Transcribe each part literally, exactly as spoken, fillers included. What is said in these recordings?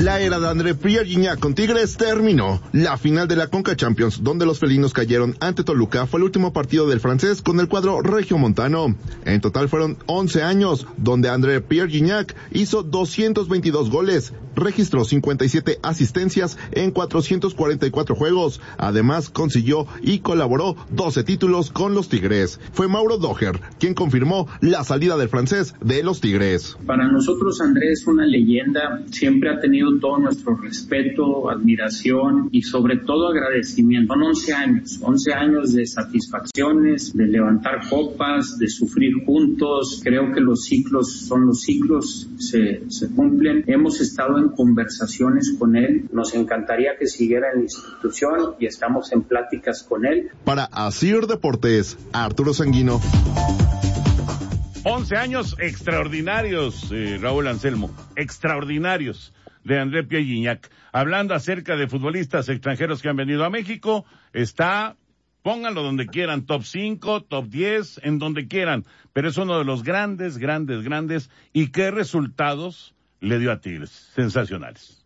La era de André Pierre Gignac con Tigres terminó. La final de la Conca Champions, donde los felinos cayeron ante Toluca, fue el último partido del francés con el cuadro regiomontano. En total fueron once años, donde André Pierre Gignac hizo doscientos veintidós goles, registró cincuenta y siete asistencias en cuatrocientos cuarenta y cuatro juegos. Además, consiguió y colaboró doce títulos con los Tigres. Fue Mauro Doher quien confirmó la salida del francés de los Tigres. Para nosotros André es una leyenda, siempre ha tenido todo nuestro respeto, admiración y sobre todo agradecimiento. Son once años, once años de satisfacciones, de levantar copas, de sufrir juntos. Creo que los ciclos son los ciclos, se, se cumplen. Hemos estado en conversaciones con él, nos encantaría que siguiera en la institución y estamos en pláticas con él. Para Asir Deportes, Arturo Sanguino. once años extraordinarios, eh, Raúl Anselmo, extraordinarios de André Pierre Gignac. Hablando acerca de futbolistas extranjeros que han venido a México, está, pónganlo donde quieran, top cinco, top diez, en donde quieran, pero es uno de los grandes, grandes, grandes, y qué resultados le dio a Tigres, sensacionales.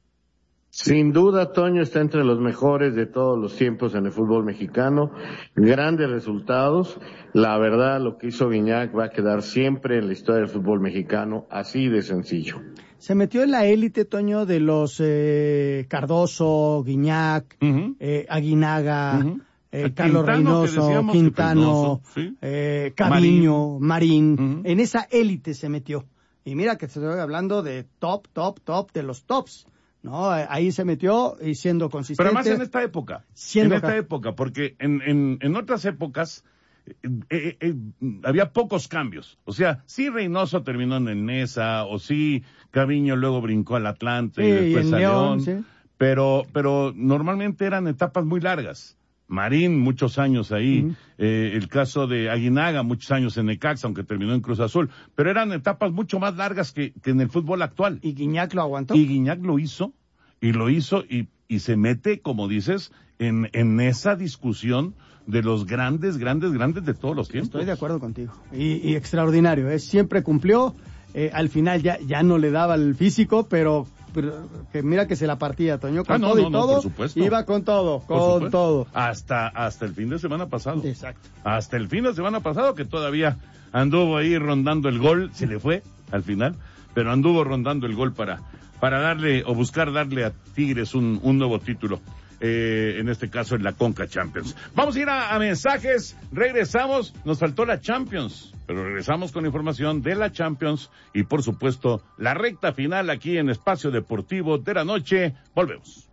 Sin duda, Toño está entre los mejores de todos los tiempos en el fútbol mexicano, grandes resultados. La verdad, lo que hizo Gignac va a quedar siempre en la historia del fútbol mexicano, así de sencillo. Se metió en la élite, Toño, de los eh, Cardoso, Gignac, uh-huh. eh, Aguinaga, uh-huh. eh, Carlos Reynoso, Quintano, ¿sí? eh, Caviño, Marín, Marín. Uh-huh. En esa élite se metió. Y mira que estoy hablando de top, top, top, de los tops. No, ahí se metió y siendo consistente. Pero además en esta época, en esta época, porque en, en, en otras épocas eh, eh, eh, había pocos cambios. O sea, sí Reynoso terminó en el Nesa, o sí Caviño luego brincó al Atlante, sí, y después y a León, León sí. pero, pero normalmente eran etapas muy largas. Marín, muchos años ahí, uh-huh. eh, el caso de Aguinaga, muchos años en Necaxa, aunque terminó en Cruz Azul, pero eran etapas mucho más largas que, que en el fútbol actual. ¿Y Gignac lo aguantó? Y Gignac lo hizo, y lo hizo, y, y se mete, como dices, en, en esa discusión de los grandes, grandes, grandes de todos los tiempos. Estoy de acuerdo contigo, y, y extraordinario, ¿eh? Siempre cumplió, eh, al final ya, ya no le daba el físico, pero... Pero que mira que se la partía, Toño, con ah, no, todo no, y no, todo, por supuesto. Iba con todo, con todo. Hasta, hasta el fin de semana pasado. Exacto. Hasta el fin de semana pasado, que todavía anduvo ahí rondando el gol, se le fue al final, pero anduvo rondando el gol para, para darle, o buscar darle a Tigres un, un nuevo título. Eh, en este caso en la Conca Champions. Vamos a ir a, a mensajes, regresamos, nos faltó la Champions, pero regresamos con información de la Champions y por supuesto la recta final aquí en Espacio Deportivo de la Noche. Volvemos.